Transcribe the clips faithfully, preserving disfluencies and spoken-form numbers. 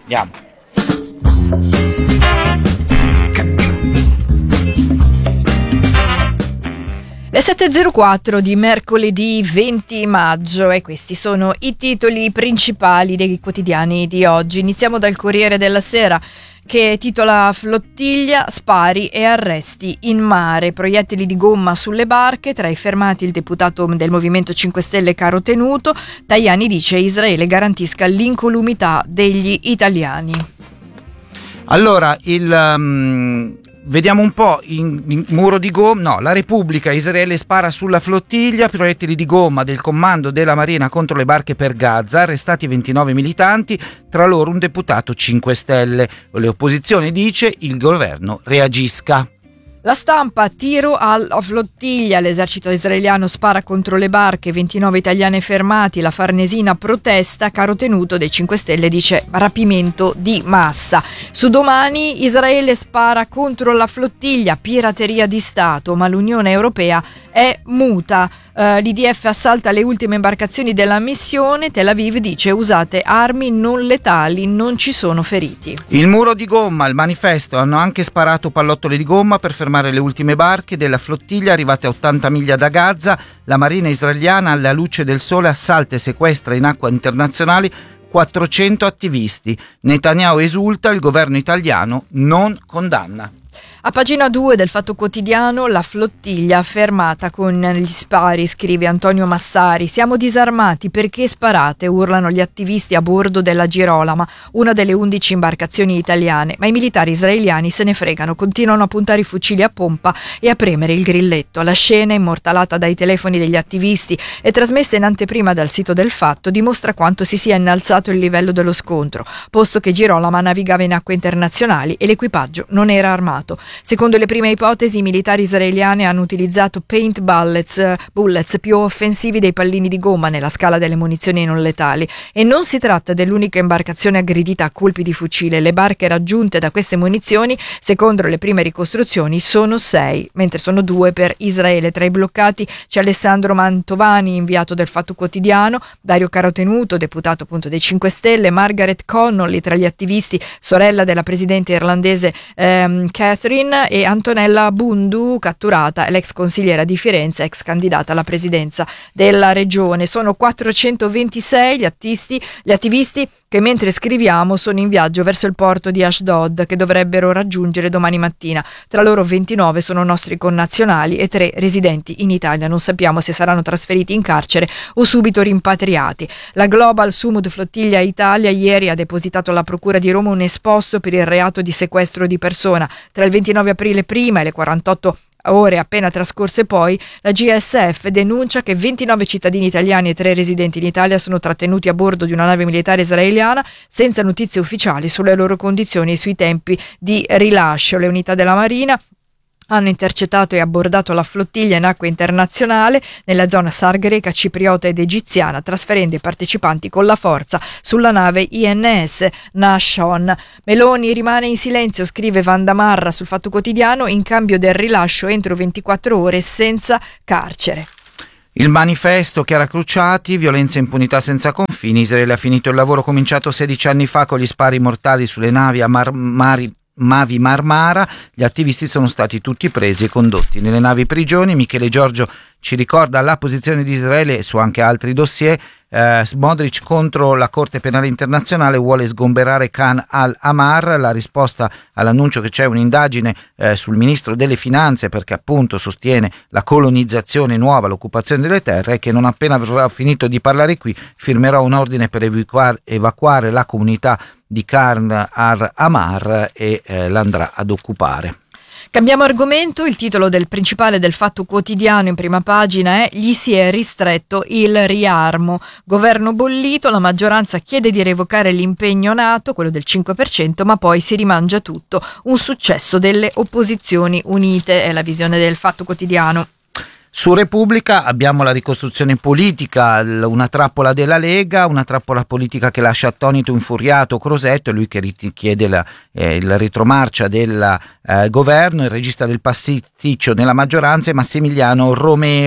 Andiamo. Le sette e zero quattro di mercoledì venti maggio e questi sono i titoli principali dei quotidiani di oggi. Iniziamo dal Corriere della Sera, che titola Flottiglia, spari e arresti in mare, proiettili di gomma sulle barche, tra i fermati il deputato del Movimento cinque Stelle Caro Tenuto. Tajani dice Israele garantisca l'incolumità degli italiani. Allora, il... Um... Vediamo un po', in, in muro di gomma, no, la Repubblica, Israele spara sulla flottiglia, proiettili di gomma del comando della Marina contro le barche per Gaza, arrestati ventinove militanti, tra loro un deputato cinque Stelle. Le opposizioni dice il governo reagisca. La Stampa, tiro alla flottiglia, l'esercito israeliano spara contro le barche, ventinove italiani fermati, la Farnesina protesta, Caro Tenuto dei cinque Stelle dice rapimento di massa. Su Domani, Israele spara contro la flottiglia, pirateria di Stato, ma l'Unione Europea è muta. Uh, L'I D F assalta le ultime imbarcazioni della missione, Tel Aviv dice usate armi non letali, non ci sono feriti. Il muro di gomma, il manifesto, hanno anche sparato pallottole di gomma per fermare le ultime barche della flottiglia arrivate a ottanta miglia da Gaza. La marina israeliana alla luce del sole assalta e sequestra in acque internazionali quattrocento attivisti. Netanyahu esulta, il governo italiano non condanna. A pagina due del Fatto Quotidiano, la flottiglia fermata con gli spari, scrive Antonio Massari. Siamo disarmati, perché sparate? Urlano gli attivisti a bordo della Girolama, una delle undici imbarcazioni italiane, ma i militari israeliani se ne fregano, continuano a puntare i fucili a pompa e a premere il grilletto. La scena, immortalata dai telefoni degli attivisti e trasmessa in anteprima dal sito del Fatto, dimostra quanto si sia innalzato il livello dello scontro, posto che Girolama navigava in acque internazionali e l'equipaggio non era armato. Secondo le prime ipotesi, i militari israeliani hanno utilizzato paint bullets, bullets più offensivi dei pallini di gomma nella scala delle munizioni non letali, e non si tratta dell'unica imbarcazione aggredita a colpi di fucile. Le barche raggiunte da queste munizioni, secondo le prime ricostruzioni, sono sei, mentre sono due per Israele. Tra i bloccati c'è Alessandro Mantovani, inviato del Fatto Quotidiano, Dario Carotenuto, deputato appunto dei cinque Stelle, Margaret Connolly tra gli attivisti, sorella della presidente irlandese ehm, Catherine, e Antonella Bundu, catturata, l'ex consigliera di Firenze, ex candidata alla presidenza della regione. Sono quattrocentoventisei gli attivisti, gli attivisti che mentre scriviamo sono in viaggio verso il porto di Ashdod, che dovrebbero raggiungere domani mattina. Tra loro ventinove sono nostri connazionali e tre residenti in Italia. Non sappiamo se saranno trasferiti in carcere o subito rimpatriati. La Global Sumud Flottiglia Italia ieri ha depositato alla Procura di Roma un esposto per il reato di sequestro di persona. Tra il ventinove aprile prima e le quarantotto ore appena trascorse poi, la G S F denuncia che ventinove cittadini italiani e tre residenti in Italia sono trattenuti a bordo di una nave militare israeliana senza notizie ufficiali sulle loro condizioni e sui tempi di rilascio. Le unità della Marina hanno intercettato e abbordato la flottiglia in acqua internazionale nella zona sar greca, cipriota ed egiziana, trasferendo i partecipanti con la forza sulla nave I N S Nashon. Meloni rimane in silenzio, scrive Vanda Marra sul Fatto Quotidiano, in cambio del rilascio entro ventiquattro ore senza carcere. Il manifesto, Chiara Cruciati, violenza e impunità senza confini. Israele ha finito il lavoro cominciato sedici anni fa con gli spari mortali sulle navi a Mar- Mari Mavi Marmara. Gli attivisti sono stati tutti presi e condotti nelle navi prigioni. Michele Giorgio ci ricorda la posizione di Israele su anche altri dossier. Eh, Smotrich contro la Corte Penale Internazionale vuole sgomberare Khan al-Ahmar. La risposta all'annuncio che c'è un'indagine eh, sul ministro delle Finanze, perché appunto sostiene la colonizzazione nuova, l'occupazione delle terre, e che non appena avrà finito di parlare qui firmerà un ordine per evacuare, evacuare la comunità di Khan al-Ahmar e eh, l'andrà ad occupare. Cambiamo argomento, il titolo del principale del Fatto Quotidiano in prima pagina è gli si è ristretto il riarmo. Governo bollito, la maggioranza chiede di revocare l'impegno NATO, quello del cinque per cento, ma poi si rimangia tutto. Un successo delle opposizioni unite, è la visione del Fatto Quotidiano. Su Repubblica abbiamo la ricostruzione politica, una trappola della Lega, una trappola politica che lascia attonito, infuriato Crosetto, è lui che chiede la, eh, il ritromarcia del eh, governo. Il regista del pasticcio nella maggioranza è Massimiliano Romeo,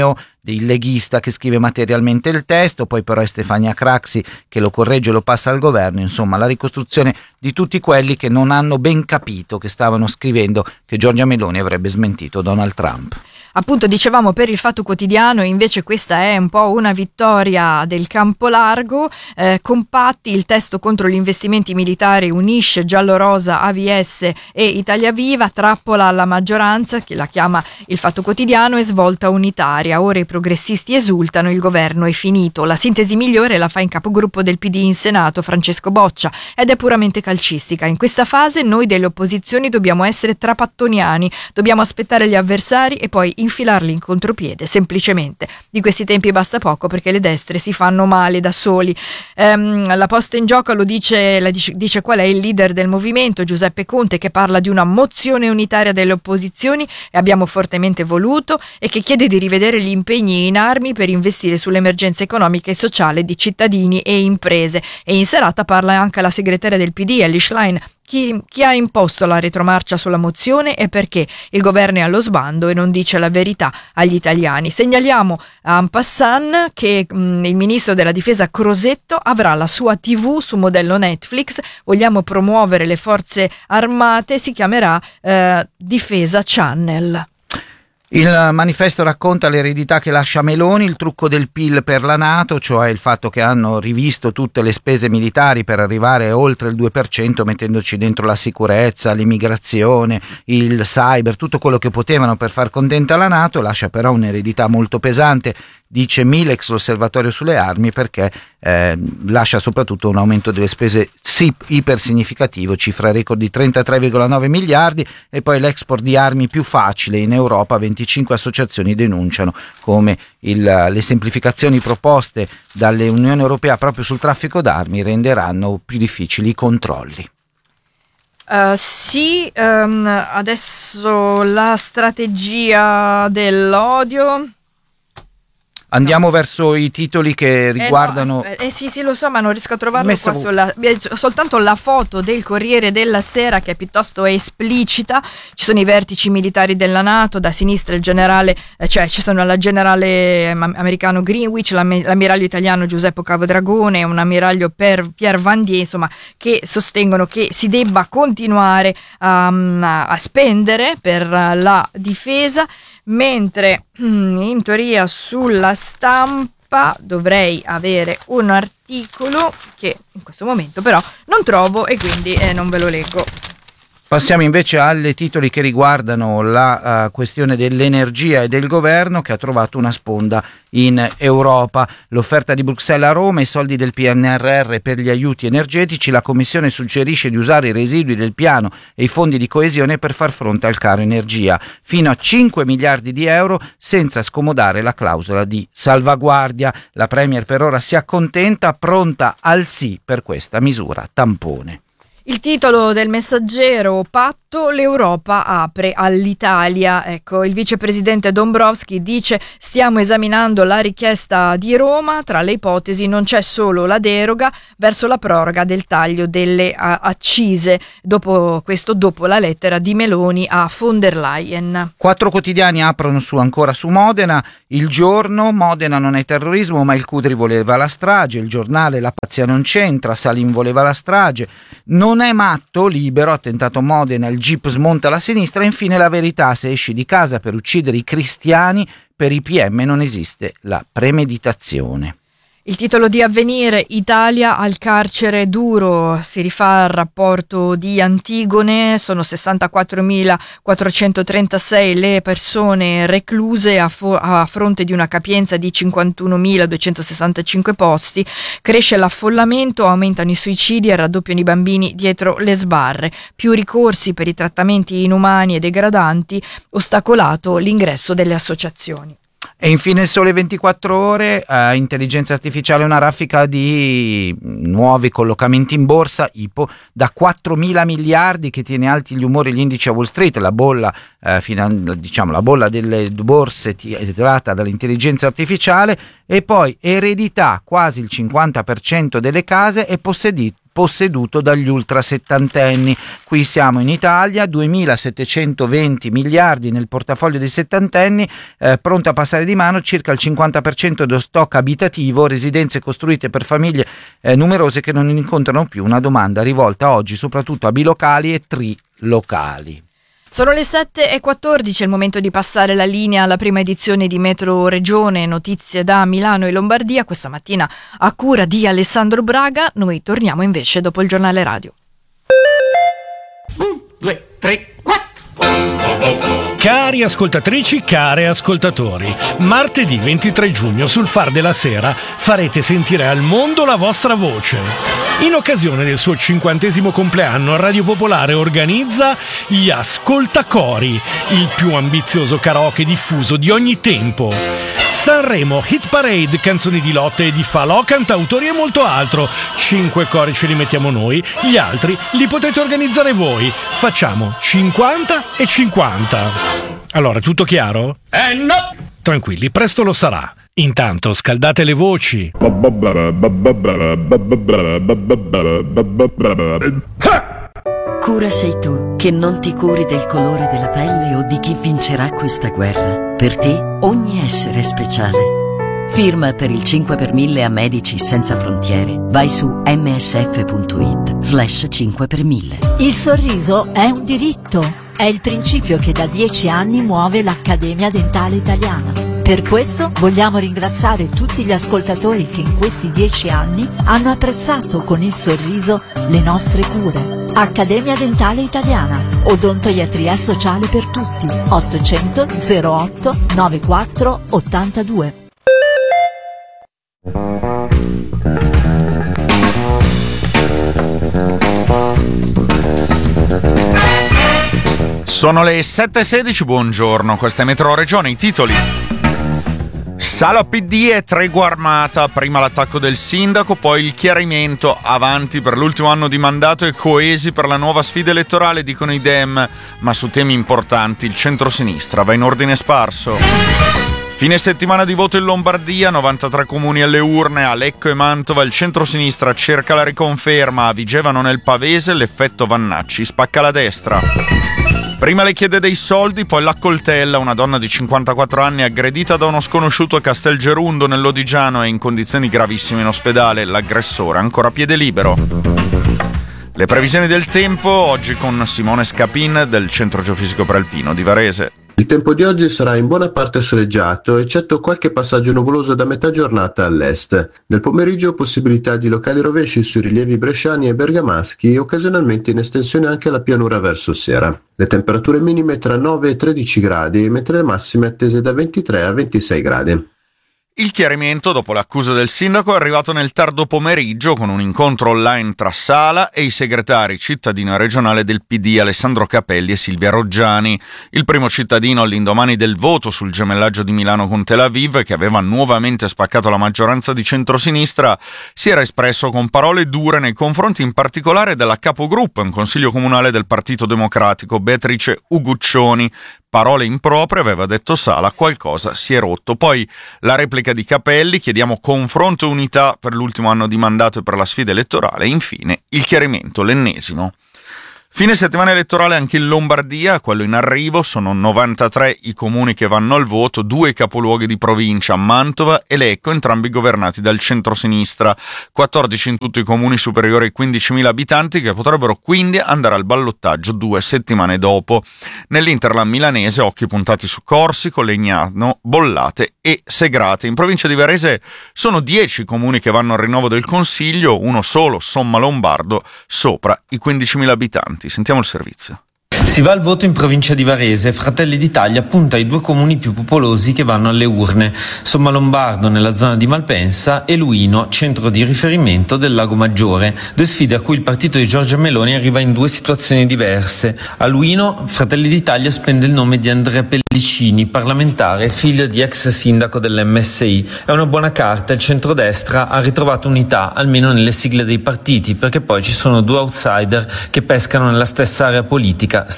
il leghista che scrive materialmente il testo, poi però è Stefania Craxi che lo corregge e lo passa al governo, insomma la ricostruzione di tutti quelli che non hanno ben capito che stavano scrivendo che Giorgia Meloni avrebbe smentito Donald Trump. Appunto dicevamo per il Fatto Quotidiano, invece questa è un po' una vittoria del campo largo, eh, compatti, il testo contro gli investimenti militari unisce giallorosa, A V S e Italia Viva, trappola alla maggioranza, che la chiama il Fatto Quotidiano, e svolta unitaria, ora i progressisti esultano, il governo è finito, la sintesi migliore la fa in capogruppo del P D in Senato Francesco Boccia ed è puramente calcistica. In questa fase noi delle opposizioni dobbiamo essere trapattoniani, dobbiamo aspettare gli avversari e poi infilarli in contropiede, semplicemente. Di questi tempi basta poco perché le destre si fanno male da soli. Ehm, la posta in gioco lo dice, la dice, dice qual è il leader del movimento, Giuseppe Conte, che parla di una mozione unitaria delle opposizioni e abbiamo fortemente voluto, e che chiede di rivedere gli impegni in armi per investire sull'emergenza economica e sociale di cittadini e imprese. E in serata parla anche la segretaria del P D, Elly Schlein. Chi, chi ha imposto la retromarcia sulla mozione e perché? Il governo è allo sbando e non dice la verità agli italiani. Segnaliamo a en passant che mh, il ministro della difesa Crosetto avrà la sua tivù su modello Netflix. Vogliamo promuovere le forze armate, si chiamerà eh, Difesa Channel. Il manifesto racconta l'eredità che lascia Meloni, il trucco del P I L per la NATO, cioè il fatto che hanno rivisto tutte le spese militari per arrivare oltre il due per cento, mettendoci dentro la sicurezza, l'immigrazione, il cyber, tutto quello che potevano per far contenta la NATO. Lascia però un'eredità molto pesante, dice Milex, l'osservatorio sulle armi, perché eh, lascia soprattutto un aumento delle spese sì, iper significativo, cifra record di trentatré virgola nove miliardi, e poi l'export di armi più facile in Europa. venticinque associazioni denunciano come il, le semplificazioni proposte dall'Unione Europea proprio sul traffico d'armi renderanno più difficili i controlli. Uh, sì, um, adesso la strategia dell'odio. Andiamo no. verso i titoli che riguardano... Eh, no, eh sì, sì, lo so, ma non riesco a trovarlo Messa... qua sulla... soltanto la foto del Corriere della Sera, che è piuttosto esplicita. Ci sono i vertici militari della NATO, da sinistra il generale, eh, cioè ci sono la generale americano Greenwich, l'ammiraglio italiano Giuseppe Capodragone, un ammiraglio per Pierre Vandier, insomma, che sostengono che si debba continuare um, a spendere per la difesa, mentre in teoria sulla Stampa dovrei avere un articolo che in questo momento però non trovo e quindi eh, non ve lo leggo. Passiamo invece alle titoli che riguardano la uh, questione dell'energia e del governo, che ha trovato una sponda in Europa. L'offerta di Bruxelles a Roma, i soldi del P N R R per gli aiuti energetici. La Commissione suggerisce di usare i residui del piano e i fondi di coesione per far fronte al caro energia, fino a cinque miliardi di euro, senza scomodare la clausola di salvaguardia. La Premier per ora si accontenta, pronta al sì per questa misura tampone. Il titolo del Messaggero: patto, l'Europa apre all'Italia. Ecco, il vicepresidente Dombrovskis dice: stiamo esaminando la richiesta di Roma, tra le ipotesi non c'è solo la deroga verso la proroga del taglio delle uh, accise. Dopo questo, dopo la lettera di Meloni a von der Leyen. Quattro quotidiani aprono su ancora su Modena. Il Giorno: Modena non è terrorismo, ma il Cudri voleva la strage. Il Giornale: la pazzia non c'entra, Salin voleva la strage. Non è matto, Libero: attentato Modena, il jeep smonta la sinistra. Infine La Verità: se esci di casa per uccidere i cristiani, per i P M non esiste la premeditazione. Il titolo di Avvenire: Italia al carcere duro, si rifà al rapporto di Antigone, sono sessantaquattromilaquattrocentotrentasei le persone recluse a, fo- a fronte di una capienza di cinquantunomiladuecentosessantacinque posti, cresce l'affollamento, aumentano i suicidi e raddoppiano i bambini dietro le sbarre, più ricorsi per i trattamenti inumani e degradanti, ostacolato l'ingresso delle associazioni. E infine il Sole ventiquattro ore, eh, intelligenza artificiale, una raffica di nuovi collocamenti in borsa, I P O, da quattromila miliardi, che tiene alti gli umori gli indici a Wall Street, la bolla, eh, finan- diciamo, la bolla delle borse tirata dall'intelligenza artificiale. E poi eredità: quasi il cinquanta per cento delle case è possedito posseduto dagli ultrasettantenni. Qui siamo in Italia, duemilasettecentoventi miliardi nel portafoglio dei settantenni, eh, pronto a passare di mano circa il cinquanta per cento dello stock abitativo, residenze costruite per famiglie eh, numerose che non incontrano più una domanda rivolta oggi soprattutto a bilocali e trilocali. Sono le sette e quattordici, è il momento di passare la linea alla prima edizione di Metro Regione, notizie da Milano e Lombardia, questa mattina a cura di Alessandro Braga. Noi torniamo invece dopo il giornale radio. Un, due, tre, quattro. Cari ascoltatrici, cari ascoltatori, martedì ventitré giugno sul Far della Sera farete sentire al mondo la vostra voce. In occasione del suo cinquantesimo compleanno, Radio Popolare organizza gli Ascoltacori, il più ambizioso karaoke diffuso di ogni tempo. Sanremo, Hit Parade, canzoni di lotte e di falò, cantautori e molto altro. Cinque cori ce li mettiamo noi, gli altri li potete organizzare voi. Facciamo cinquanta e cinquanta. Allora, tutto chiaro? Eh no! Tranquilli, presto lo sarà. Intanto scaldate le voci. Cura sei tu, che non ti curi del colore della pelle o di chi vincerà questa guerra. Per te ogni essere è speciale. Firma per il cinque per mille a Medici Senza Frontiere. Vai su msf.it slash cinque per mille. Il sorriso è un diritto. È il principio che da dieci anni muove l'Accademia Dentale Italiana. Per questo vogliamo ringraziare tutti gli ascoltatori che in questi dieci anni hanno apprezzato con il sorriso le nostre cure. Accademia Dentale Italiana, odontoiatria sociale per tutti. ottocento zero otto novantaquattro ottantadue. Sono le sette e sedici, buongiorno, questa è Metro Regione, i titoli. Sala P D e tregua armata, prima l'attacco del sindaco, poi il chiarimento, avanti per l'ultimo anno di mandato e coesi per la nuova sfida elettorale, dicono i Dem, ma su temi importanti il centrosinistra va in ordine sparso. Fine settimana di voto in Lombardia, novantatré comuni alle urne, a Lecco e Mantova il centrosinistra cerca la riconferma, a Vigevano nel Pavese l'effetto Vannacci spacca la destra. Prima le chiede dei soldi, poi l'accoltella, una donna di cinquantaquattro anni aggredita da uno sconosciuto a Castelgerundo nell'Odigiano e in condizioni gravissime in ospedale, l'aggressore ancora a piede libero. Le previsioni del tempo, oggi con Simone Scapin del Centro Geofisico Prealpino di Varese. Il tempo di oggi sarà in buona parte soleggiato, eccetto qualche passaggio nuvoloso da metà giornata all'est. Nel pomeriggio possibilità di locali rovesci sui rilievi bresciani e bergamaschi, occasionalmente in estensione anche alla pianura verso sera. Le temperature minime tra nove e tredici gradi, mentre le massime attese da ventitré a ventisei gradi. Il chiarimento, dopo l'accusa del sindaco, è arrivato nel tardo pomeriggio con un incontro online tra Sala e i segretari cittadino e regionale del P D Alessandro Capelli e Silvia Roggiani. Il primo cittadino all'indomani del voto sul gemellaggio di Milano con Tel Aviv, che aveva nuovamente spaccato la maggioranza di centrosinistra, si era espresso con parole dure nei confronti in particolare della capogruppo in Consiglio Comunale del Partito Democratico, Beatrice Uguccioni. Parole improprie, aveva detto Sala, qualcosa si è rotto. Poi la replica di Capelli, chiediamo confronto e unità per l'ultimo anno di mandato e per la sfida elettorale, e infine il chiarimento, l'ennesimo. Fine settimana elettorale anche in Lombardia, quello in arrivo, sono novantatré i comuni che vanno al voto, due capoluoghi di provincia, Mantova e Lecco, entrambi governati dal centrosinistra, quattordici in tutto i comuni superiori ai quindicimila abitanti che potrebbero quindi andare al ballottaggio due settimane dopo. Nell'Interland milanese occhi puntati su Corsico, Legnano, Bollate e Segrate. In provincia di Varese sono dieci comuni che vanno al rinnovo del Consiglio, uno solo, Somma Lombardo, sopra i quindicimila abitanti. Sentiamo il servizio. Si va al voto in provincia di Varese. Fratelli d'Italia punta ai due comuni più popolosi che vanno alle urne: Sommalombardo nella zona di Malpensa e Luino, centro di riferimento del Lago Maggiore. Due sfide a cui il partito di Giorgia Meloni arriva in due situazioni diverse. A Luino, Fratelli d'Italia spende il nome di Andrea Pellicini, parlamentare, figlio di ex sindaco dell'M S I. È una buona carta, il centrodestra ha ritrovato unità, almeno nelle sigle dei partiti, perché poi ci sono due outsider che pescano nella stessa area politica,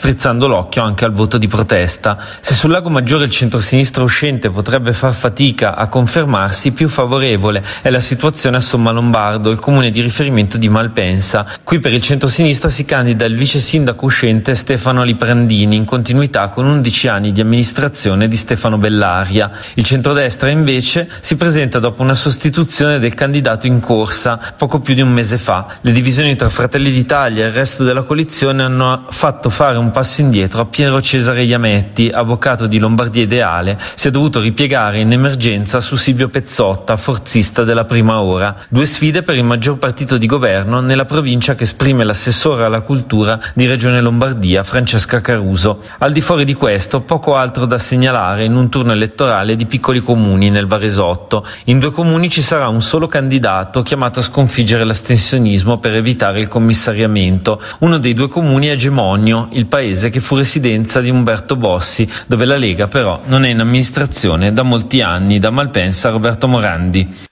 strizzando l'occhio anche al voto di protesta. Se sul Lago Maggiore il centrosinistra uscente potrebbe far fatica a confermarsi, più favorevole è la situazione a Sommalombardo, il comune di riferimento di Malpensa. Qui per il centrosinistra si candida il vice sindaco uscente Stefano Liprandini, in continuità con undici anni di amministrazione di Stefano Bellaria. Il centrodestra invece si presenta dopo una sostituzione del candidato in corsa poco più di un mese fa. Le divisioni tra Fratelli d'Italia e il resto della coalizione hanno fatto fare un passo indietro a Piero Cesare Iametti, avvocato di Lombardia Ideale. Si è dovuto ripiegare in emergenza su Silvio Pezzotta, forzista della prima ora. Due sfide per il maggior partito di governo nella provincia che esprime l'assessore alla cultura di Regione Lombardia, Francesca Caruso. Al di fuori di questo, poco altro da segnalare in un turno elettorale di piccoli comuni nel Varesotto. In due comuni ci sarà un solo candidato chiamato a sconfiggere l'astensionismo per evitare il commissariamento. Uno dei due comuni è Gemonio, il paese che fu residenza di Umberto Bossi, dove la Lega però non è in amministrazione da molti anni. Da Malpensa, Roberto Morandi.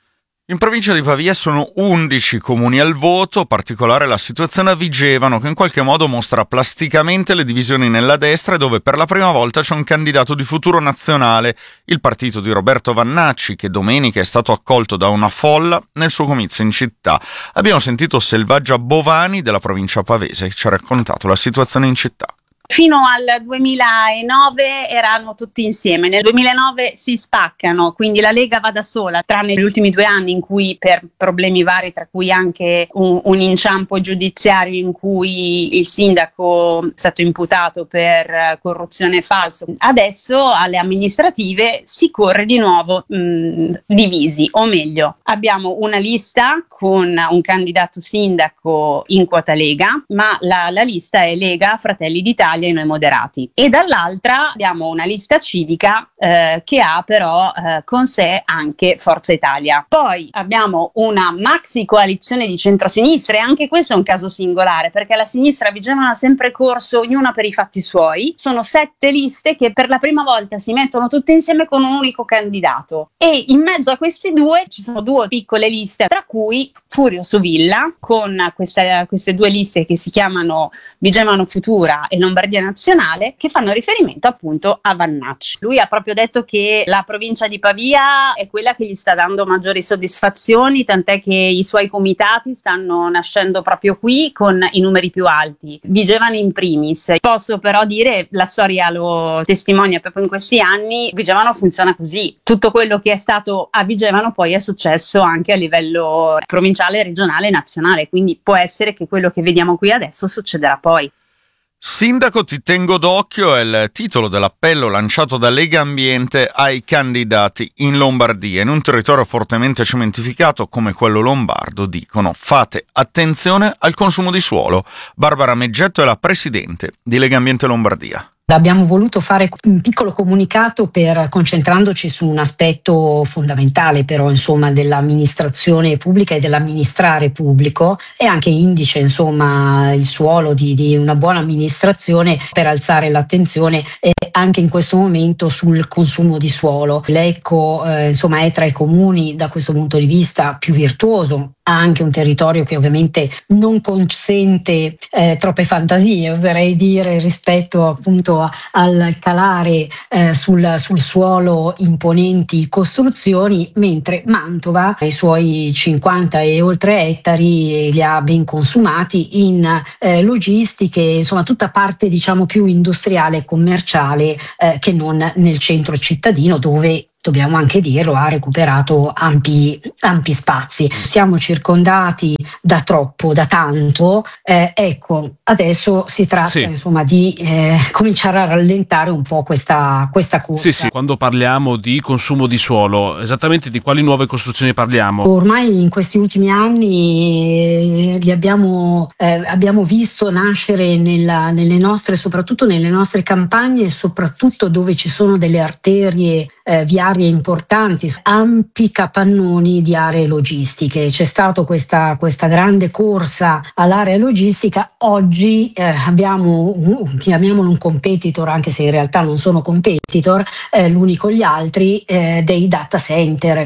In provincia di Pavia sono undici comuni al voto, particolare la situazione a Vigevano, che in qualche modo mostra plasticamente le divisioni nella destra e dove per la prima volta c'è un candidato di Futuro Nazionale, il partito di Roberto Vannacci, che domenica è stato accolto da una folla nel suo comizio in città. Abbiamo sentito Selvaggia Bovani della provincia pavese, che ci ha raccontato la situazione in città. Fino al duemilanove erano tutti insieme, nel duemilanove si spaccano, quindi la Lega va da sola, tranne gli ultimi due anni in cui per problemi vari, tra cui anche un, un inciampo giudiziario in cui il sindaco è stato imputato per corruzione falso. Adesso alle amministrative si corre di nuovo mh, divisi, o meglio, abbiamo una lista con un candidato sindaco in quota Lega, ma la, la lista è Lega, Fratelli d'Italia e Noi Moderati, e dall'altra abbiamo una lista civica eh, che ha però eh, con sé anche Forza Italia. Poi abbiamo una maxi coalizione di centrosinistra, e anche questo è un caso singolare perché la sinistra a Vigevano ha sempre corso ognuna per i fatti suoi. Sono sette liste che per la prima volta si mettono tutte insieme con un unico candidato, e in mezzo a questi due ci sono due piccole liste, tra cui Furio Suvilla con queste, queste due liste che si chiamano Vigevano Futura e Lombardia Nazionale, che fanno riferimento appunto a Vannacci. Lui ha proprio detto che la provincia di Pavia è quella che gli sta dando maggiori soddisfazioni, tant'è che i suoi comitati stanno nascendo proprio qui con i numeri più alti, Vigevano in primis. Posso però dire, la storia lo testimonia, proprio in questi anni Vigevano funziona così. Tutto quello che è stato a Vigevano poi è successo anche a livello provinciale, regionale e nazionale, quindi può essere che quello che vediamo qui adesso succederà poi. Sindaco, ti tengo d'occhio è il titolo dell'appello lanciato da Lega Ambiente ai candidati in Lombardia. In un territorio fortemente cementificato come quello lombardo dicono: fate attenzione al consumo di suolo. Barbara Meggetto è la presidente di Lega Ambiente Lombardia. Abbiamo voluto fare un piccolo comunicato per concentrandoci su un aspetto fondamentale però insomma dell'amministrazione pubblica e dell'amministrare pubblico, e anche indice insomma il suolo di, di una buona amministrazione, per alzare l'attenzione eh, anche in questo momento sul consumo di suolo. Lecco eh, insomma è tra i comuni da questo punto di vista più virtuoso, ha anche un territorio che ovviamente non consente eh, troppe fantasie, oserei dire, rispetto appunto al calare eh, sul, sul suolo imponenti costruzioni, mentre Mantova i suoi cinquanta e oltre ettari li ha ben consumati in eh, logistiche, insomma tutta parte diciamo più industriale e commerciale eh, che non nel centro cittadino, dove dobbiamo anche dirlo, ha recuperato ampi, ampi spazi. Siamo circondati da troppo, da tanto, eh, ecco, adesso si tratta sì. insomma di eh, cominciare a rallentare un po' questa, questa corsa. Sì, sì, quando parliamo di consumo di suolo, esattamente di quali nuove costruzioni parliamo? Ormai in questi ultimi anni eh, li abbiamo, eh, abbiamo visto nascere nella, nelle nostre, soprattutto nelle nostre campagne, e soprattutto dove ci sono delle arterie eh, viarie importanti, ampi capannoni di aree logistiche. C'è stata questa, questa grande corsa all'area logistica. Oggi eh, abbiamo, uh, chiamiamolo un competitor, anche se in realtà non sono competitor, eh, l'uni con gli altri, eh, dei data center.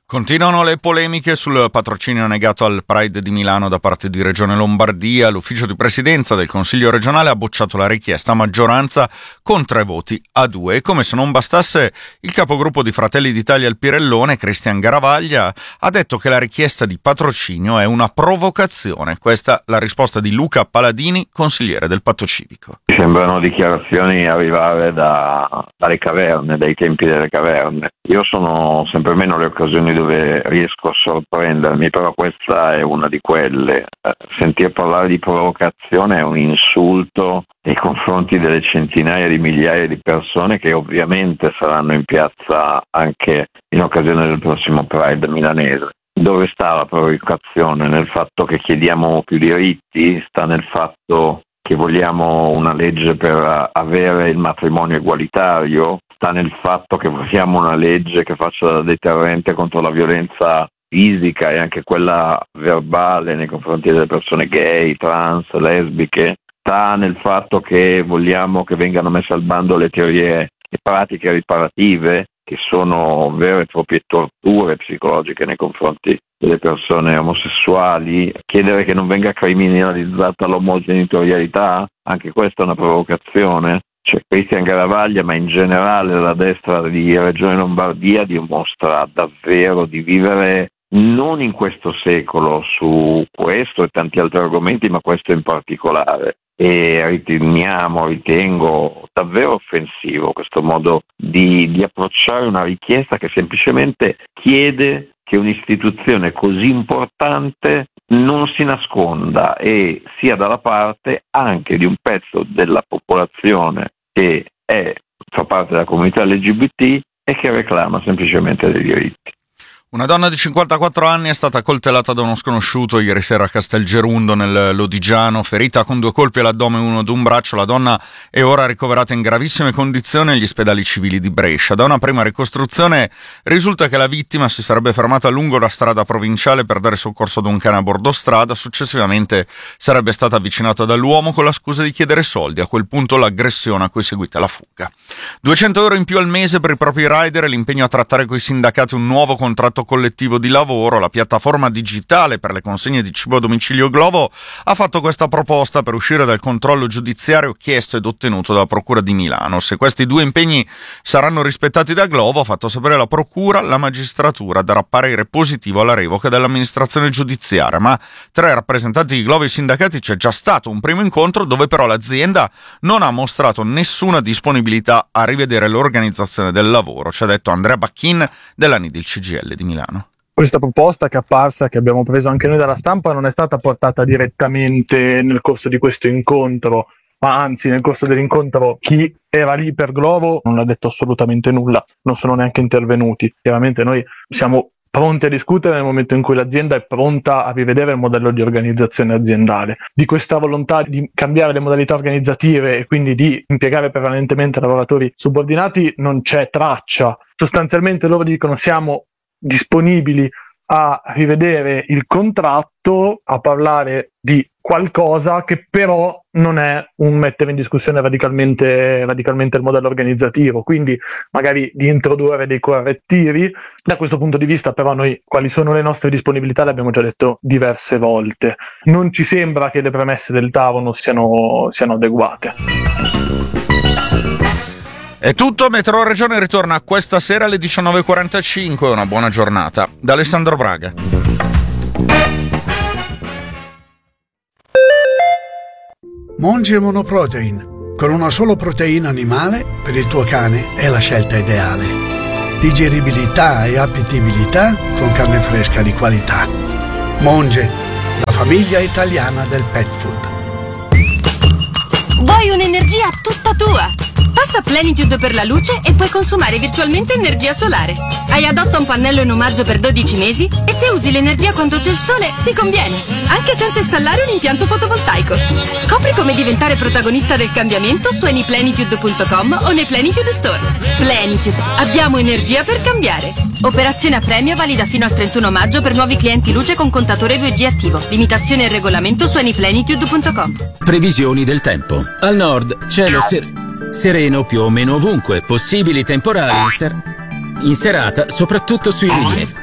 Continuano le polemiche sul patrocinio negato al Pride di Milano da parte di Regione Lombardia. L'ufficio di presidenza del Consiglio regionale ha bocciato la richiesta a maggioranza con tre voti a due. E come se non bastasse, il capogruppo di Fratelli d'Italia al Pirellone, Cristian Garavaglia, ha detto che la richiesta di patrocinio è una provocazione. Questa la risposta di Luca Paladini, consigliere del Patto Civico. Sembrano dichiarazioni arrivare da, dalle caverne, dai tempi delle caverne. Io sono sempre meno le occasioni dove riesco a sorprendermi, però questa è una di quelle. Sentir parlare di provocazione è un insulto nei confronti delle centinaia di migliaia di persone che ovviamente saranno in piazza anche in occasione del prossimo Pride milanese. Dove sta la provocazione? Nel fatto che chiediamo più diritti? Sta nel fatto che vogliamo una legge per avere il matrimonio egualitario? Sta nel fatto che vogliamo una legge che faccia da deterrente contro la violenza fisica e anche quella verbale nei confronti delle persone gay, trans, lesbiche? Sta nel fatto che vogliamo che vengano messe al bando le teorie e pratiche riparative, che sono vere e proprie torture psicologiche nei confronti delle persone omosessuali, chiedere che non venga criminalizzata l'omogenitorialità, anche questa è una provocazione. C'è Cristian Garavaglia, ma in generale la destra di Regione Lombardia dimostra davvero di vivere non in questo secolo su questo e tanti altri argomenti, ma questo in particolare. E riteniamo, ritengo davvero offensivo questo modo di, di approcciare una richiesta che semplicemente chiede che un'istituzione così importante non si nasconda e sia dalla parte anche di un pezzo della popolazione che è, fa parte della comunità L G B T e che reclama semplicemente dei diritti. Una donna di cinquantaquattro anni è stata coltellata da uno sconosciuto ieri sera a Castelgerundo nel Lodigiano, ferita con due colpi all'addome e uno ad un braccio. La donna è ora ricoverata in gravissime condizioni agli ospedali civili di Brescia. Da una prima ricostruzione risulta che la vittima si sarebbe fermata lungo la strada provinciale per dare soccorso ad un cane a bordo strada, successivamente sarebbe stata avvicinata dall'uomo con la scusa di chiedere soldi. A quel punto l'aggressione a cui è seguita la fuga. duecento euro in più al mese per i propri rider e l'impegno a trattare coi sindacati un nuovo contratto collettivo di lavoro. La piattaforma digitale per le consegne di cibo a domicilio Glovo ha fatto questa proposta per uscire dal controllo giudiziario chiesto ed ottenuto dalla Procura di Milano. Se questi due impegni saranno rispettati da Glovo, ha fatto sapere la Procura, la magistratura darà parere positivo alla revoca dell'amministrazione giudiziaria. Ma tra i rappresentanti di Glovo e i sindacati c'è già stato un primo incontro dove però l'azienda non ha mostrato nessuna disponibilità a rivedere l'organizzazione del lavoro, ci ha detto Andrea Bacchin dell'A N I D il C G I L di Milano. Questa proposta che è apparsa, che abbiamo preso anche noi dalla stampa, non è stata portata direttamente nel corso di questo incontro, ma anzi nel corso dell'incontro chi era lì per Glovo non ha detto assolutamente nulla, non sono neanche intervenuti. Chiaramente noi siamo pronti a discutere nel momento in cui l'azienda è pronta a rivedere il modello di organizzazione aziendale. Di questa volontà di cambiare le modalità organizzative e quindi di impiegare permanentemente lavoratori subordinati non c'è traccia. Sostanzialmente loro dicono siamo disponibili a rivedere il contratto, a parlare di qualcosa che però non è un mettere in discussione radicalmente, radicalmente il modello organizzativo, quindi magari di introdurre dei correttivi. Da questo punto di vista però noi quali sono le nostre disponibilità le abbiamo già detto diverse volte. Non ci sembra che le premesse del tavolo siano, siano adeguate. È tutto, Metro Regione ritorna questa sera alle diciannove e quarantacinque. Una buona giornata. Da Alessandro Braga. Monge Monoprotein. Con una solo proteina animale, per il tuo cane è la scelta ideale. Digeribilità e appetibilità con carne fresca di qualità. Monge, la famiglia italiana del pet food. Vuoi un'energia tutta tua? Passa a Plenitude per la luce e puoi consumare virtualmente energia solare. Hai Adotta un pannello in omaggio per dodici mesi e se usi l'energia quando c'è il sole ti conviene, anche senza installare un impianto fotovoltaico. Scopri come diventare protagonista del cambiamento su anyplenitude punto com o nei Plenitude Store. Plenitude, abbiamo energia per cambiare. Operazione a premio valida fino al trentuno maggio per nuovi clienti luce con contatore due G attivo. Limitazione e regolamento su anyplenitude punto com. Previsioni del tempo. Al nord cielo ser- sereno più o meno ovunque, possibili temporali in, ser- in serata soprattutto sui linee.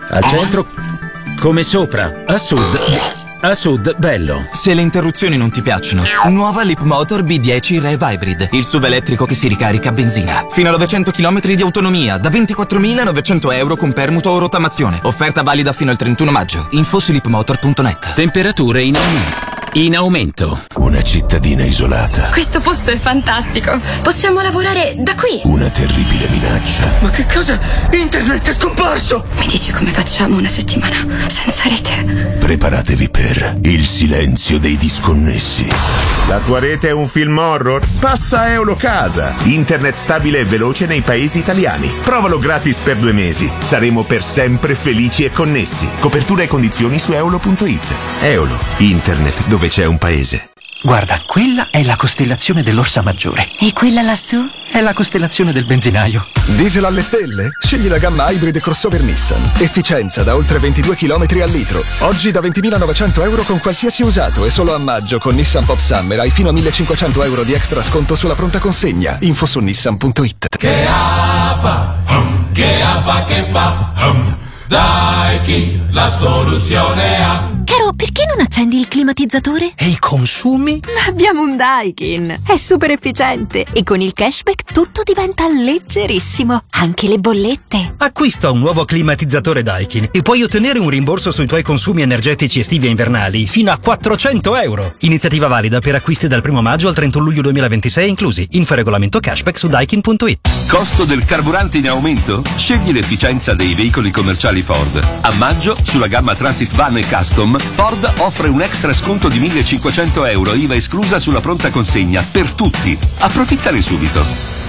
Al centro come sopra, a sud... A sud, bello. Se le interruzioni non ti piacciono, nuova Leapmotor B dieci Rev Hybrid, il S U V elettrico che si ricarica a benzina. Fino a novecento chilometri di autonomia, da ventiquattromilanovecento euro con permuto o rottamazione. Offerta valida fino al trentuno maggio. Info su leapmotor punto net. Temperature in aumento. In aumento. Una cittadina isolata. Questo posto è fantastico. Possiamo lavorare da qui. Una terribile minaccia. Ma che cosa? Internet è scomparso! Mi dici come facciamo una settimana senza rete? Preparatevi per il silenzio dei disconnessi. La tua rete è un film horror? Passa a Eulocasa. Internet stabile e veloce nei paesi italiani. Provalo gratis per due mesi. Saremo per sempre felici e connessi. Copertura e condizioni su eolo punto it. Eolo, internet dove c'è un paese. Guarda, quella è la costellazione dell'Orsa Maggiore. E quella lassù? È la costellazione del benzinaio. Diesel alle stelle? Scegli la gamma Hybrid crossover Nissan. Efficienza da oltre ventidue chilometri al litro. Oggi da ventimilanovecento euro con qualsiasi usato e solo a maggio con Nissan Pop Summer hai fino a millecinquecento euro di extra sconto sulla pronta consegna. Info su nissan punto it. Che fa, hum, che fa, che fa, hum. Daikin, la soluzione ha. Caro, perché non accendi il climatizzatore? E i consumi? Abbiamo un Daikin, è super efficiente e con il cashback tutto diventa leggerissimo, anche le bollette. Acquista un nuovo climatizzatore Daikin e puoi ottenere un rimborso sui tuoi consumi energetici estivi e invernali fino a quattrocento euro. Iniziativa valida per acquisti dal primo maggio al trentuno luglio duemilaventisei inclusi. Info regolamento cashback su daikin punto it. Costo del carburante in aumento? Scegli l'efficienza dei veicoli commerciali Ford. A maggio, sulla gamma Transit Van e Custom, Ford offre un extra sconto di millecinquecento euro, I V A esclusa sulla pronta consegna, per tutti. Approfittane subito.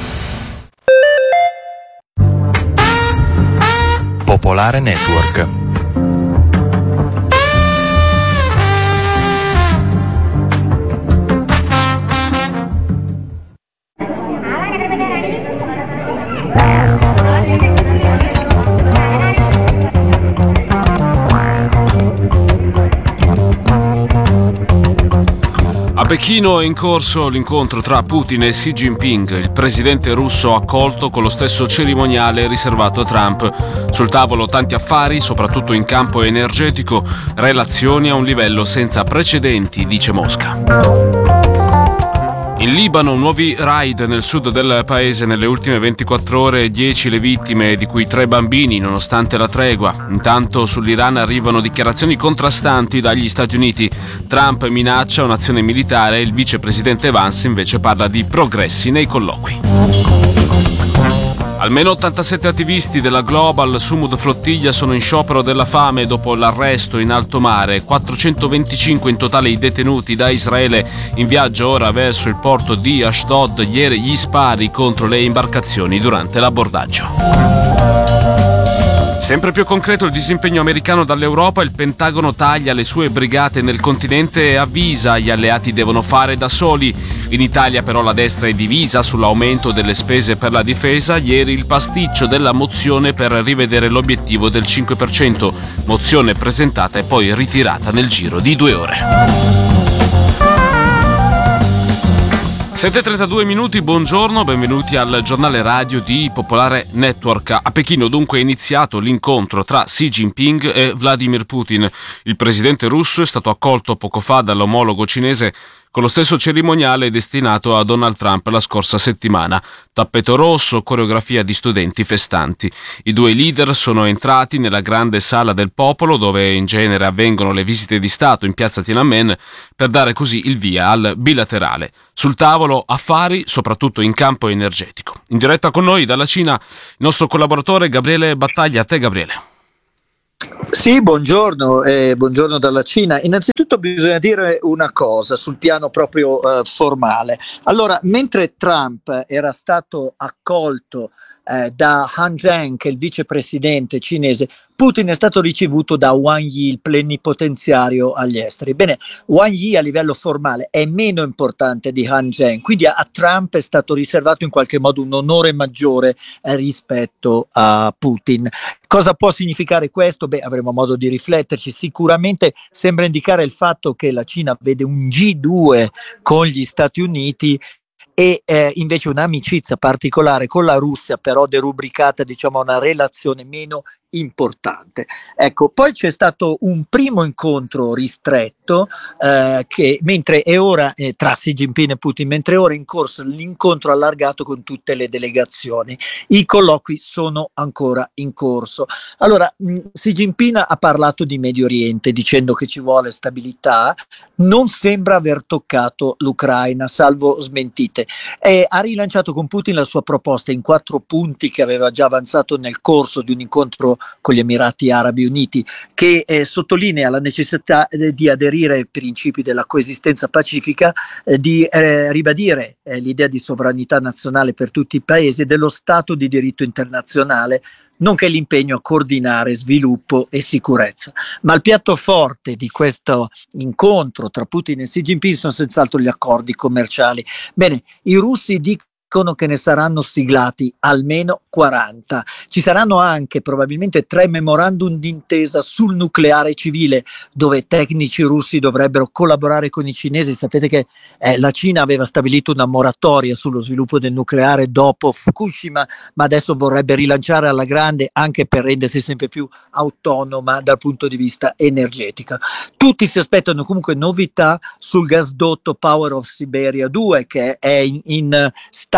Popolare Network. A Pechino è in corso l'incontro tra Putin e Xi Jinping. Il presidente russo ha accolto con lo stesso cerimoniale riservato a Trump. Sul tavolo tanti affari, soprattutto in campo energetico, relazioni a un livello senza precedenti, dice Mosca. In Libano, nuovi raid nel sud del paese nelle ultime ventiquattro ore, dieci le vittime, di cui tre bambini, nonostante la tregua. Intanto sull'Iran arrivano dichiarazioni contrastanti dagli Stati Uniti. Trump minaccia un'azione militare e il vicepresidente Vance invece parla di progressi nei colloqui. Almeno ottantasette attivisti della Global Sumud Flottiglia sono in sciopero della fame dopo l'arresto in alto mare. quattrocentoventicinque in totale i detenuti da Israele in viaggio ora verso il porto di Ashdod. Ieri gli spari contro le imbarcazioni durante l'abbordaggio. Sempre più concreto il disimpegno americano dall'Europa. Il Pentagono taglia le sue brigate nel continente e avvisa gli alleati devono fare da soli. In Italia però la destra è divisa sull'aumento delle spese per la difesa. Ieri il pasticcio della mozione per rivedere l'obiettivo del cinque per cento. Mozione presentata e poi ritirata nel giro di due ore. sette e trentadue minuti, buongiorno, benvenuti al giornale radio di Popolare Network. A Pechino dunque è iniziato l'incontro tra Xi Jinping e Vladimir Putin. Il presidente russo è stato accolto poco fa dall'omologo cinese con lo stesso cerimoniale destinato a Donald Trump la scorsa settimana. Tappeto rosso, coreografia di studenti festanti. I due leader sono entrati nella grande sala del popolo, dove in genere avvengono le visite di Stato in piazza Tiananmen, per dare così il via al bilaterale. Sul tavolo affari, soprattutto in campo energetico. In diretta con noi dalla Cina il nostro collaboratore Gabriele Battaglia. A te, Gabriele. Sì, buongiorno, eh, buongiorno dalla Cina. Innanzitutto bisogna dire una cosa sul piano proprio eh, formale. Allora, mentre Trump era stato accolto eh, da Han Zheng, che è il vicepresidente cinese, Putin è stato ricevuto da Wang Yi, il plenipotenziario agli esteri. Bene, Wang Yi a livello formale è meno importante di Han Zheng, quindi a, a Trump è stato riservato in qualche modo un onore maggiore eh, rispetto a Putin. Cosa può significare questo? Beh, avremo modo di rifletterci. Sicuramente sembra indicare il fatto che la Cina vede un G due con gli Stati Uniti e eh, invece un'amicizia particolare con la Russia, però derubricata diciamo a una relazione meno importante. Ecco, poi c'è stato un primo incontro ristretto eh, che mentre è ora eh, tra Xi Jinping e Putin, mentre è ora in corso l'incontro allargato con tutte le delegazioni. I colloqui sono ancora in corso. Allora, mh, Xi Jinping ha parlato di Medio Oriente dicendo che ci vuole stabilità, non sembra aver toccato l'Ucraina, salvo smentite. E ha rilanciato con Putin la sua proposta in quattro punti che aveva già avanzato nel corso di un incontro con gli Emirati Arabi Uniti, che eh, sottolinea la necessità eh, di aderire ai principi della coesistenza pacifica, eh, di eh, ribadire eh, l'idea di sovranità nazionale per tutti i paesi e dello Stato di diritto internazionale, nonché l'impegno a coordinare sviluppo e sicurezza. Ma il piatto forte di questo incontro tra Putin e Xi Jinping sono senz'altro gli accordi commerciali. Bene, i russi dicono che ne saranno siglati almeno quaranta. Ci saranno anche probabilmente tre memorandum d'intesa sul nucleare civile, dove tecnici russi dovrebbero collaborare con i cinesi. Sapete che eh, la Cina aveva stabilito una moratoria sullo sviluppo del nucleare dopo Fukushima, ma adesso vorrebbe rilanciare alla grande anche per rendersi sempre più autonoma dal punto di vista energetico. Tutti si aspettano comunque novità sul gasdotto Power of Siberia due, che è in, in stallo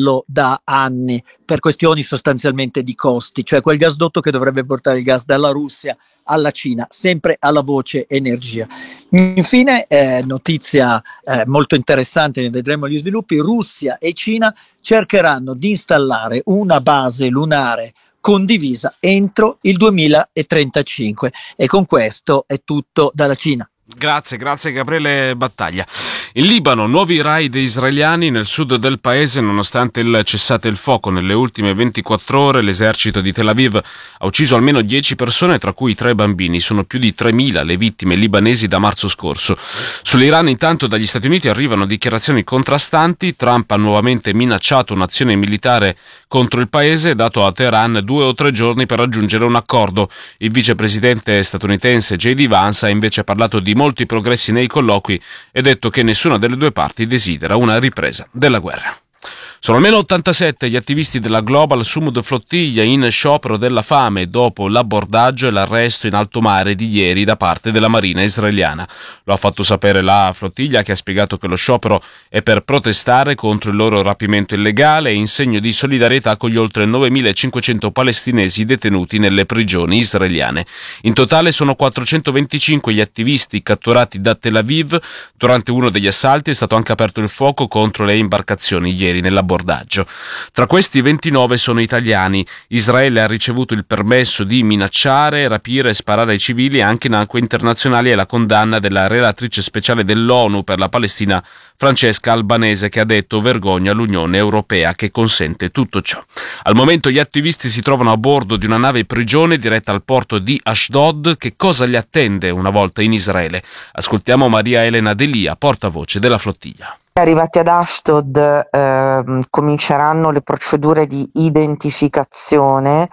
da anni per questioni sostanzialmente di costi, cioè quel gasdotto che dovrebbe portare il gas dalla Russia alla Cina, sempre alla voce energia. Infine, eh, notizia eh, molto interessante, ne vedremo gli sviluppi: Russia e Cina cercheranno di installare una base lunare condivisa entro il duemilatrentacinque, e con questo è tutto dalla Cina. Grazie, grazie Gabriele Battaglia. In Libano, nuovi raid israeliani nel sud del paese nonostante il cessate il fuoco. Nelle ultime ventiquattro ore l'esercito di Tel Aviv ha ucciso almeno dieci persone, tra cui tre bambini. Sono più di tremila le vittime libanesi da marzo scorso. Sull'Iran intanto dagli Stati Uniti arrivano dichiarazioni contrastanti. Trump ha nuovamente minacciato un'azione militare contro il paese e dato a Teheran due o tre giorni per raggiungere un accordo. Il vicepresidente statunitense J D Vance ha invece parlato di molti progressi nei colloqui e detto che nessuna delle due parti desidera una ripresa della guerra. Sono almeno ottantasette gli attivisti della Global Sumud Flottiglia in sciopero della fame dopo l'abbordaggio e l'arresto in alto mare di ieri da parte della Marina israeliana. Lo ha fatto sapere la flottiglia, che ha spiegato che lo sciopero è per protestare contro il loro rapimento illegale e in segno di solidarietà con gli oltre novemilacinquecento palestinesi detenuti nelle prigioni israeliane. In totale sono quattrocentoventicinque gli attivisti catturati da Tel Aviv. Durante uno degli assalti è stato anche aperto il fuoco contro le imbarcazioni ieri nell'abbordaggio. Tra questi ventinove sono italiani. Israele ha ricevuto il permesso di minacciare, rapire e sparare ai civili anche in acque internazionali, e la condanna della relatrice speciale dell'ONU per la Palestina Francesca Albanese, che ha detto vergogna all'Unione Europea che consente tutto ciò. Al momento gli attivisti si trovano a bordo di una nave prigione diretta al porto di Ashdod. Che cosa li attende una volta in Israele? Ascoltiamo Maria Elena Delia, portavoce della flottiglia. Arrivati ad Ashdod eh, cominceranno le procedure di identificazione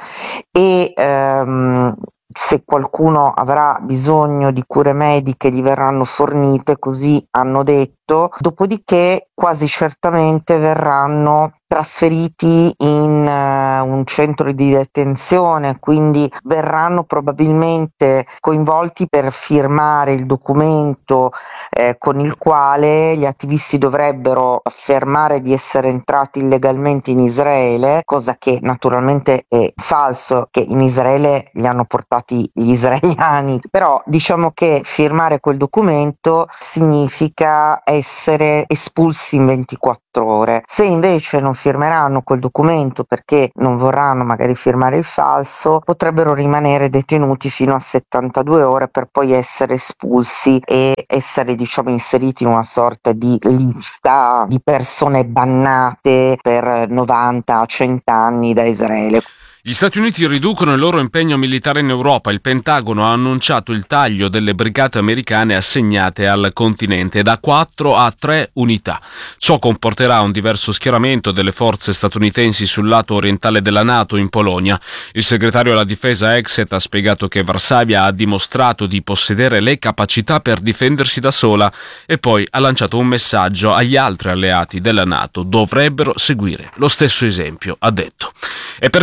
e ehm, se qualcuno avrà bisogno di cure mediche gli verranno fornite, così hanno detto. Dopodiché quasi certamente verranno trasferiti in uh, un centro di detenzione, quindi verranno probabilmente coinvolti per firmare il documento eh, con il quale gli attivisti dovrebbero affermare di essere entrati illegalmente in Israele, cosa che naturalmente è falso, che in Israele li hanno portati gli israeliani. Però diciamo che firmare quel documento significa essere espulsi in ventiquattro ore. Se invece non firmeranno quel documento perché non vorranno magari firmare il falso, potrebbero rimanere detenuti fino a settantadue ore per poi essere espulsi e essere, diciamo, inseriti in una sorta di lista di persone bannate per novanta a cento anni da Israele. Gli Stati Uniti riducono il loro impegno militare in Europa. Il Pentagono ha annunciato il taglio delle brigate americane assegnate al continente da quattro a tre unità. Ciò comporterà un diverso schieramento delle forze statunitensi sul lato orientale della NATO in Polonia. Il segretario alla difesa Exet ha spiegato che Varsavia ha dimostrato di possedere le capacità per difendersi da sola e poi ha lanciato un messaggio agli altri alleati della NATO. Dovrebbero seguire lo stesso esempio, ha detto. E per compensare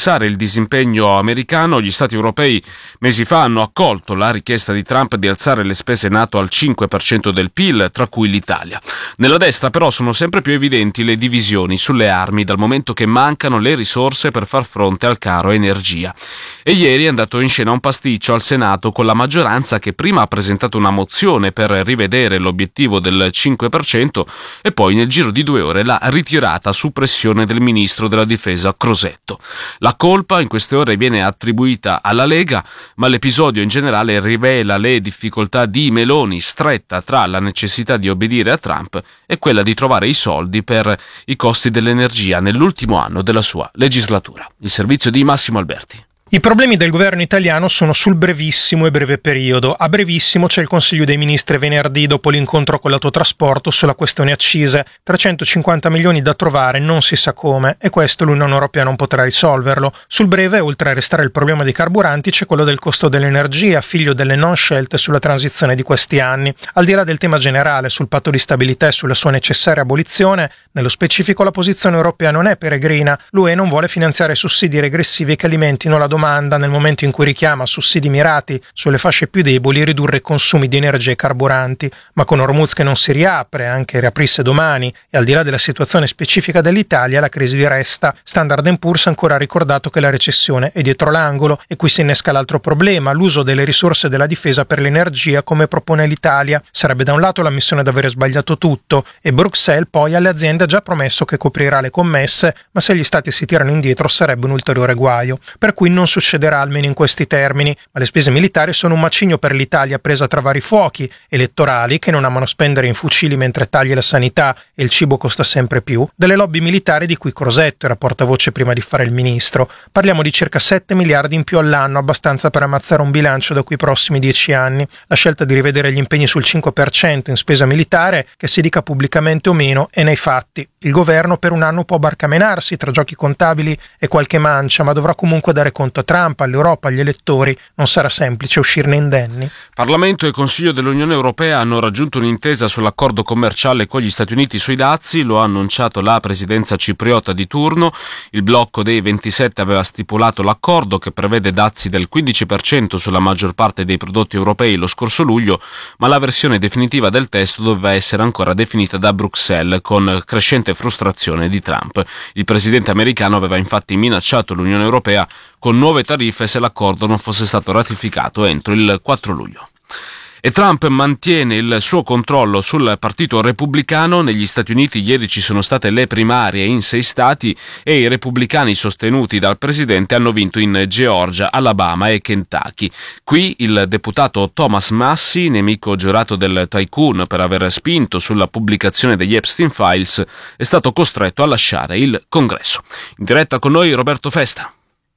cessare il disimpegno americano, gli Stati europei mesi fa hanno accolto la richiesta di Trump di alzare le spese NATO al cinque per cento del P I L, tra cui l'Italia. Nella destra però sono sempre più evidenti le divisioni sulle armi, dal momento che mancano le risorse per far fronte al caro energia. E ieri è andato in scena un pasticcio al Senato con la maggioranza che prima ha presentato una mozione per rivedere l'obiettivo del cinque per cento e poi nel giro di due ore l'ha ritirata su pressione del ministro della difesa Crosetto. La colpa in queste ore viene attribuita alla Lega, ma l'episodio in generale rivela le difficoltà di Meloni, stretta tra la necessità di obbedire a Trump e quella di trovare i soldi per i costi dell'energia nell'ultimo anno della sua legislatura. Il servizio di Massimo Alberti. I problemi del governo italiano sono sul brevissimo e breve periodo. A brevissimo c'è il Consiglio dei Ministri venerdì dopo l'incontro con l'autotrasporto sulla questione accise. trecentocinquanta milioni da trovare, non si sa come, e questo l'Unione Europea non potrà risolverlo. Sul breve, oltre a restare il problema dei carburanti, c'è quello del costo dell'energia, figlio delle non scelte sulla transizione di questi anni. Al di là del tema generale sul patto di stabilità e sulla sua necessaria abolizione, nello specifico la posizione europea non è peregrina. L'U E non vuole finanziare sussidi regressivi che alimentino la domanda nel momento in cui richiama sussidi mirati sulle fasce più deboli e ridurre i consumi di energia e carburanti. Ma con Hormuz che non si riapre, anche riaprisse domani, e al di là della situazione specifica dell'Italia, la crisi resta. Standard and Poor's ha ancora ricordato che la recessione è dietro l'angolo, e qui si innesca l'altro problema, l'uso delle risorse della difesa per l'energia come propone l'Italia. Sarebbe da un lato l'ammissione di avere sbagliato tutto, e Bruxelles poi alle aziende ha già promesso che coprirà le commesse, ma se gli stati si tirano indietro sarebbe un ulteriore guaio. Per cui non succederà almeno in questi termini, ma le spese militari sono un macigno per l'Italia presa tra vari fuochi elettorali che non amano spendere in fucili mentre tagli la sanità e il cibo costa sempre più, delle lobby militari di cui Crosetto era portavoce prima di fare il ministro. Parliamo di circa sette miliardi in più all'anno, abbastanza per ammazzare un bilancio da quei prossimi dieci anni. La scelta di rivedere gli impegni sul cinque per cento in spesa militare, che si dica pubblicamente o meno, è nei fatti. Il governo per un anno può barcamenarsi tra giochi contabili e qualche mancia, ma dovrà comunque dare conto a Trump, all'Europa, agli elettori. Non sarà semplice uscirne indenni. Parlamento e Consiglio dell'Unione Europea hanno raggiunto un'intesa sull'accordo commerciale con gli Stati Uniti sui dazi, lo ha annunciato la presidenza cipriota di turno. Il blocco dei ventisette aveva stipulato l'accordo che prevede dazi del quindici per cento sulla maggior parte dei prodotti europei lo scorso luglio, ma la versione definitiva del testo doveva essere ancora definita da Bruxelles, con crescente frustrazione di Trump. Il presidente americano aveva infatti minacciato l'Unione Europea con nuove tariffe se l'accordo non fosse stato ratificato entro il quattro luglio. E Trump mantiene il suo controllo sul partito repubblicano. Negli Stati Uniti ieri ci sono state le primarie in sei stati e i repubblicani sostenuti dal presidente hanno vinto in Georgia, Alabama e Kentucky. Qui il deputato Thomas Massie, nemico giurato del tycoon per aver spinto sulla pubblicazione degli Epstein Files, è stato costretto a lasciare il Congresso. In diretta con noi Roberto Festa.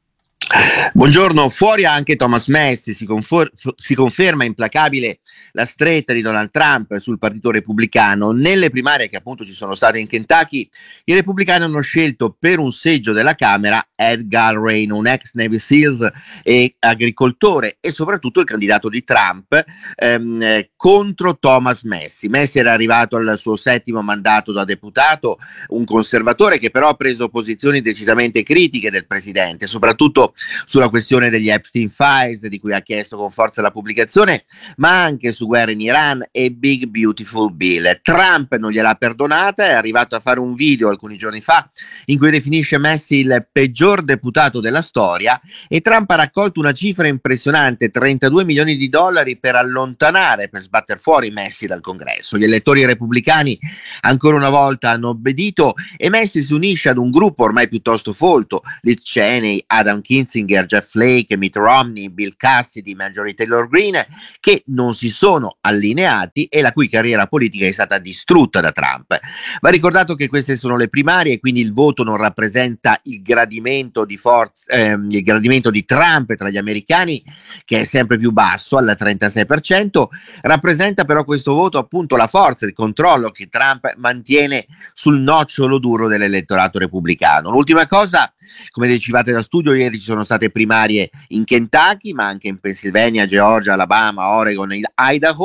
Buongiorno, fuori anche Thomas Massie, si, confor- si conferma implacabile la stretta di Donald Trump sul partito repubblicano. Nelle primarie che appunto ci sono state in Kentucky, i repubblicani hanno scelto per un seggio della Camera Ed Galbraith, un ex Navy Seals e agricoltore, e soprattutto il candidato di Trump ehm, eh, contro Thomas Massie. Massie era arrivato al suo settimo mandato da deputato, un conservatore che però ha preso posizioni decisamente critiche del presidente, soprattutto sulla questione degli Epstein Files, di cui ha chiesto con forza la pubblicazione, ma anche su guerra in Iran e Big Beautiful Bill. Trump non gliel'ha perdonata, è arrivato a fare un video alcuni giorni fa in cui definisce Massie il peggior deputato della storia, e Trump ha raccolto una cifra impressionante, trentadue milioni di dollari per allontanare, per sbatter fuori Massie dal Congresso. Gli elettori repubblicani ancora una volta hanno obbedito e Massie si unisce ad un gruppo ormai piuttosto folto: Liz Cheney, Adam Kinzinger, Jeff Flake, Mitt Romney, Bill Cassidy, Marjorie Taylor Greene, che non si sono allineati e la cui carriera politica è stata distrutta da Trump. Va ricordato che queste sono le primarie e quindi il voto non rappresenta il gradimento di forza, ehm, il gradimento di Trump tra gli americani, che è sempre più basso al trentasei per cento, rappresenta però questo voto appunto la forza, il controllo che Trump mantiene sul nocciolo duro dell'elettorato repubblicano. L'ultima cosa, come dicevate da studio, ieri ci sono state primarie in Kentucky, ma anche in Pennsylvania, Georgia, Alabama, Oregon e Idaho.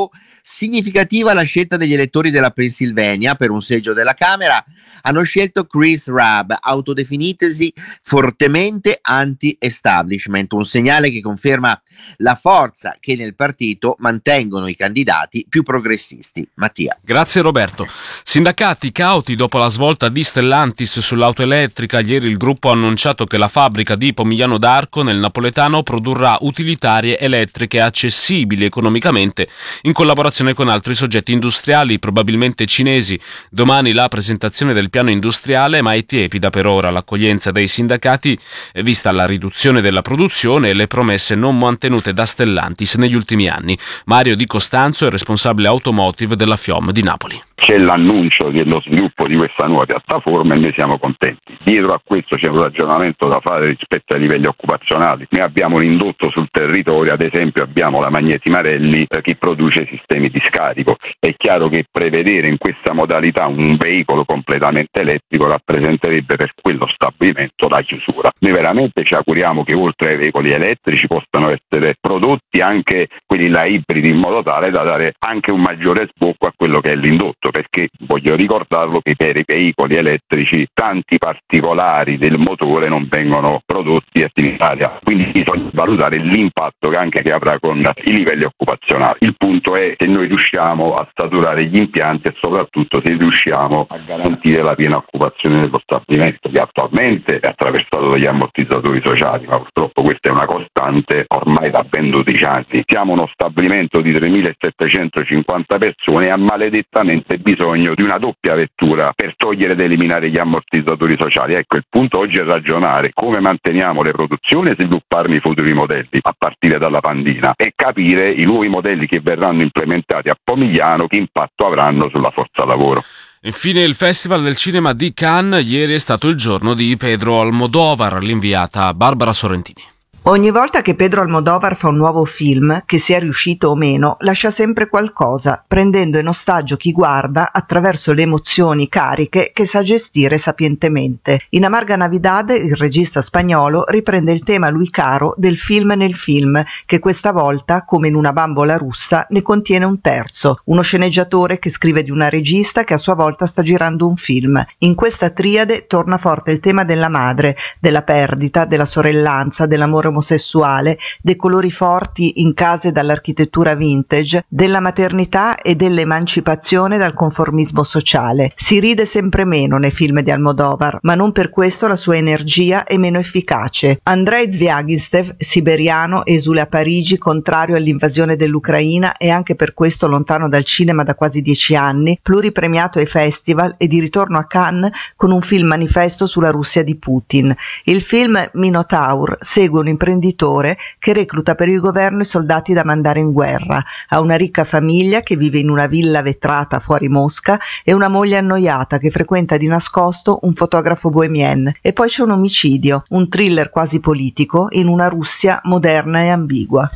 Significativa la scelta degli elettori della Pennsylvania per un seggio della Camera. Hanno scelto Chris Rabb, autodefinitesi fortemente anti-establishment, un segnale che conferma la forza che nel partito mantengono i candidati più progressisti. Mattia. Grazie Roberto. Sindacati cauti dopo la svolta di Stellantis sull'auto elettrica. Ieri il gruppo ha annunciato che la fabbrica di Pomigliano d'Arco nel napoletano produrrà utilitarie elettriche accessibili economicamente in collaborazione con altri soggetti industriali, probabilmente cinesi. Domani la presentazione del piano industriale, ma è tiepida per ora l'accoglienza dei sindacati, vista la riduzione della produzione e le promesse non mantenute da Stellantis negli ultimi anni. Mario Di Costanzo è responsabile automotive della FIOM di Napoli. C'è l'annuncio dello sviluppo di questa nuova piattaforma e noi siamo contenti. Dietro a questo c'è un ragionamento da fare rispetto ai livelli occupazionali. Noi abbiamo un indotto sul territorio, ad esempio abbiamo la Magneti Marelli eh, che produce sistemi di scarico. È chiaro che prevedere in questa modalità un veicolo completamente elettrico rappresenterebbe per quello stabilimento la chiusura. Noi veramente ci auguriamo che oltre ai veicoli elettrici possano essere prodotti anche quelli là ibridi, in modo tale da dare anche un maggiore sbocco a quello che è l'indotto, perché voglio ricordarlo che per i veicoli elettrici tanti particolari del motore non vengono prodotti in Italia, quindi bisogna valutare l'impatto che anche che avrà con i livelli occupazionali. Il punto è se noi riusciamo a saturare gli impianti e soprattutto se riusciamo a garantire la piena occupazione dello stabilimento, che attualmente è attraversato dagli ammortizzatori sociali, ma purtroppo questa è una costante ormai da ben dodici anni. Siamo uno stabilimento di tremilasettecentocinquanta persone e ha maledettamente bisogno di una doppia vettura per togliere ed eliminare gli ammortizzatori sociali. Ecco, il punto oggi è ragionare come manteniamo le produzioni e svilupparne i futuri modelli a partire dalla Pandina e capire i nuovi modelli che verranno implementati a Pomigliano che impatto avranno sulla forza lavoro. Infine il Festival del Cinema di Cannes. Ieri è stato il giorno di Pedro Almodóvar, l'inviata Barbara Sorrentini. Ogni volta che Pedro Almodóvar fa un nuovo film, che sia riuscito o meno, lascia sempre qualcosa, prendendo in ostaggio chi guarda attraverso le emozioni cariche che sa gestire sapientemente. In Amarga Navidad, il regista spagnolo riprende il tema lui caro del film nel film, che questa volta, come in Una bambola russa, ne contiene un terzo. Uno sceneggiatore che scrive di una regista che a sua volta sta girando un film. In questa triade torna forte il tema della madre, della perdita, della sorellanza, dell'amore omosessuale, dei colori forti in case dall'architettura vintage, della maternità e dell'emancipazione dal conformismo sociale. Si ride sempre meno nei film di Almodóvar, ma non per questo la sua energia è meno efficace. Andrei Zvyagintsev, siberiano, esule a Parigi, contrario all'invasione dell'Ucraina e anche per questo lontano dal cinema da quasi dieci anni, pluripremiato ai festival e di ritorno a Cannes con un film manifesto sulla Russia di Putin. Il film Minotaur segue un imprenditore che recluta per il governo i soldati da mandare in guerra. Ha una ricca famiglia che vive in una villa vetrata fuori Mosca e una moglie annoiata che frequenta di nascosto un fotografo bohemien. E poi c'è un omicidio, un thriller quasi politico in una Russia moderna e ambigua.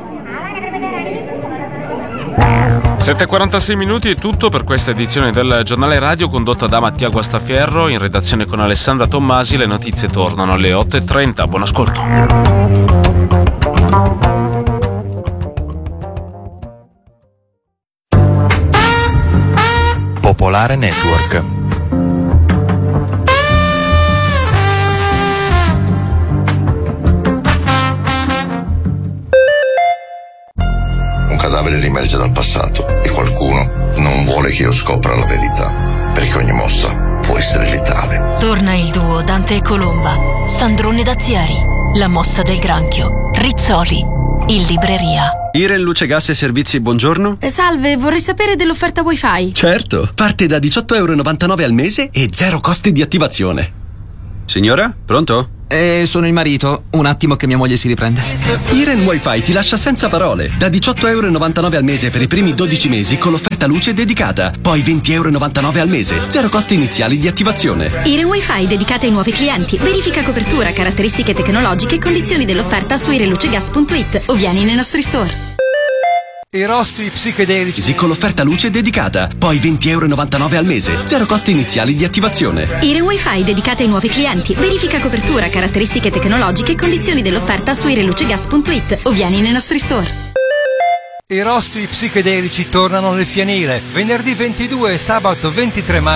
sette e quarantasei minuti è tutto per questa edizione del Giornale Radio condotta da Mattia Guastafierro, in redazione con Alessandra Tommasi. Le notizie tornano alle otto e trenta. Buon ascolto. Popolare Network. Un cadavere riemerge dal passato e qualcuno non vuole che io scopra la verità, perché ogni mossa può essere letale. Torna il duo Dante e Colomba, Sandrone Dazieri, La mossa del granchio, Rizzoli, in libreria. Iren Luce Gas e Servizi, buongiorno. Salve, vorrei sapere dell'offerta wifi. Certo, parte da diciotto virgola novantanove euro al mese e zero costi di attivazione. Signora, pronto? Eh, sono il marito. Un attimo che mia moglie si riprende. Iren Wi-Fi ti lascia senza parole. Da diciotto virgola novantanove euro al mese per i primi dodici mesi con l'offerta luce dedicata. Poi venti virgola novantanove euro al mese. Zero costi iniziali di attivazione. Iren Wi-Fi dedicata ai nuovi clienti. Verifica copertura, caratteristiche tecnologiche e condizioni dell'offerta su irenlucegas punto it o vieni nei nostri store. Erospi psichedelici con l'offerta luce dedicata. Poi venti virgola novantanove euro al mese. Zero costi iniziali di attivazione. Iren Wi-Fi dedicata ai nuovi clienti. Verifica copertura, caratteristiche tecnologiche e condizioni dell'offerta su irenlucegas punto it o vieni nei nostri store. I rospi psichedelici tornano nel fienile. Venerdì ventidue e sabato ventitré maggio